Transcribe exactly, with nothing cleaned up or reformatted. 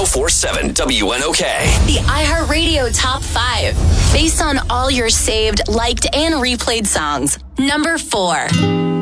four seven W N O K. The iHeartRadio Top five. Based on all your saved, liked, and replayed songs. Number four.